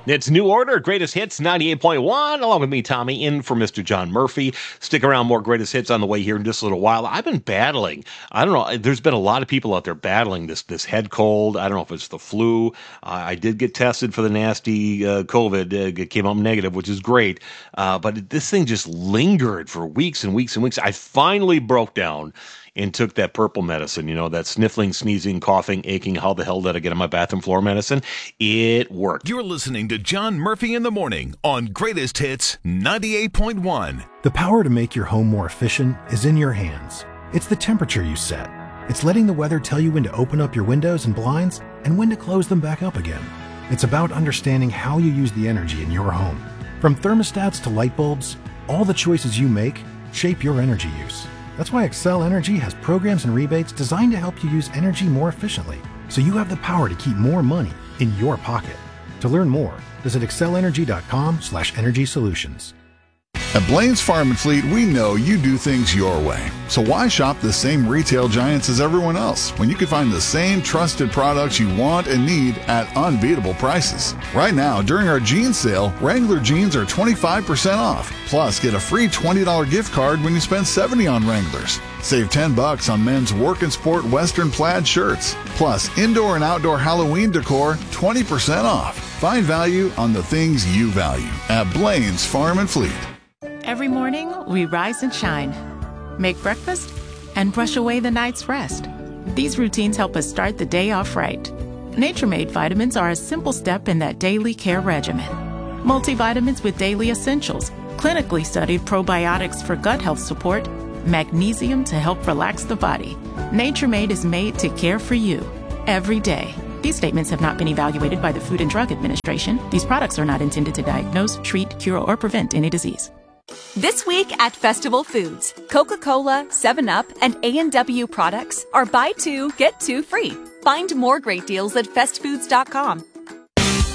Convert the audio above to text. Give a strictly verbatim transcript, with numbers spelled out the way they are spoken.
It's New Order, Greatest Hits ninety-eight point one, along with me, Tommy, in for Mister John Murphy. Stick around, more Greatest Hits on the way here in just a little while. I've been battling. I don't know. There's been a lot of people out there battling this this head cold. I don't know if it's the flu. Uh, I did get tested for the nasty uh, COVID. Uh, it came up negative, which is great. Uh, but this thing just lingered for weeks and weeks and weeks. I finally broke down and took that purple medicine, you know, that sniffling, sneezing, coughing, aching, how the hell did I get on my bathroom floor medicine? It worked. You're listening to John Murphy in the Morning on Greatest Hits ninety-eight point one. The power to make your home more efficient is in your hands. It's the temperature you set. It's letting the weather tell you when to open up your windows and blinds and when to close them back up again. It's about understanding how you use the energy in your home. From thermostats to light bulbs, all the choices you make shape your energy use. That's why Excel Energy has programs and rebates designed to help you use energy more efficiently, so you have the power to keep more money in your pocket. To learn more, visit excelenergy.com slash energy solutions. At Blaine's Farm and Fleet, we know you do things your way. So why shop the same retail giants as everyone else when you can find the same trusted products you want and need at unbeatable prices? Right now, during our jeans sale, Wrangler jeans are twenty-five percent off. Plus, get a free twenty dollars gift card when you spend seventy dollars on Wranglers. Save ten bucks on men's work and sport Western plaid shirts. Plus, indoor and outdoor Halloween decor, twenty percent off. Find value on the things you value at Blaine's Farm and Fleet. Every morning, we rise and shine, make breakfast, and brush away the night's rest. These routines help us start the day off right. Nature-Made vitamins are a simple step in that daily care regimen. Multivitamins with daily essentials, clinically studied probiotics for gut health support, magnesium to help relax the body. Nature-Made is made to care for you every day. These statements have not been evaluated by the Food and Drug Administration. These products are not intended to diagnose, treat, cure, or prevent any disease. This week at Festival Foods, Coca-Cola, seven up, and A and W products are buy two, get two free. Find more great deals at fest foods dot com.